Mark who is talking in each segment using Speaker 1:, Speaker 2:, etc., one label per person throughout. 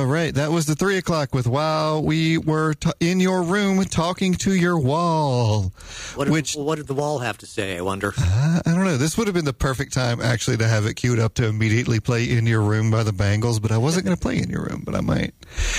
Speaker 1: right. That was the 3 o'clock with While We Were in Your Room Talking to Your Wall.
Speaker 2: What did the wall have to say, I wonder?
Speaker 1: I don't know. This would have been the perfect time, actually, to have it queued up to immediately play In Your Room by the Bangles, but I wasn't going to play In Your Room, but I might.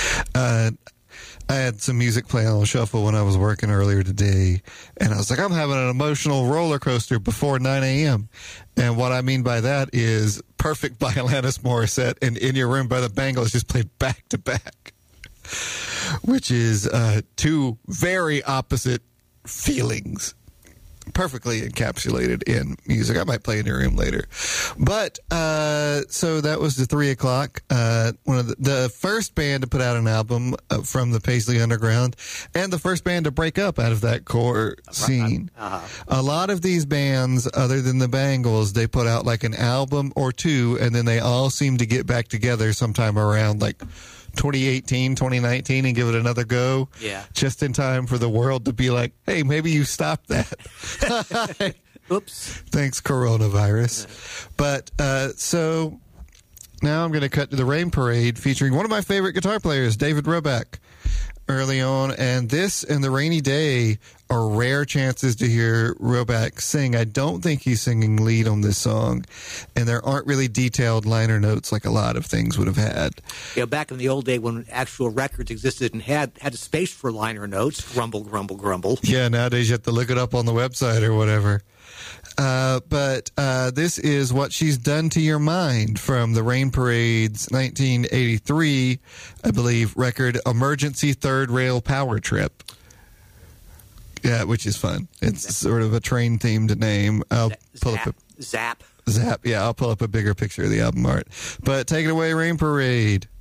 Speaker 1: I had some music playing on shuffle when I was working earlier today, and I was like, I'm having an emotional roller coaster before 9 a.m. And what I mean by that is Perfect by Alanis Morissette and In Your Room by the Bangles just played back to back, which is two very opposite feelings. Perfectly encapsulated in music. I might play In Your Room later. But, so that was the 3 o'clock. One of the first band to put out an album from the Paisley Underground, and the first band to break up out of that core scene. A lot of these bands, other than the Bangles, they put out like an album or two, and then they all seem to get back together sometime around like 2018, 2019 and give it another go.
Speaker 2: Yeah.
Speaker 1: Just in time for the world to be like, hey, maybe you stopped that.
Speaker 2: Oops.
Speaker 1: Thanks, coronavirus. But so now I'm going to cut to the Rain Parade featuring one of my favorite guitar players, David Roback, early on. And this and The Rainy Day are rare chances to hear Roback sing. I don't think he's singing lead on this song, and there aren't really detailed liner notes like a lot of things would have had.
Speaker 2: Yeah, back in the old day when actual records existed and had a space for liner notes, grumble, grumble, grumble.
Speaker 1: Yeah, nowadays you have to look it up on the website or whatever. But this is What She's Done to Your Mind from the Rain Parade's 1983, I believe, record Emergency Third Rail Power Trip. Yeah, which is fun. It's sort of a train-themed name. I'll pull up
Speaker 2: Zap.
Speaker 1: Zap. Yeah, I'll pull up a bigger picture of the album art. But take it away, Rain Parade.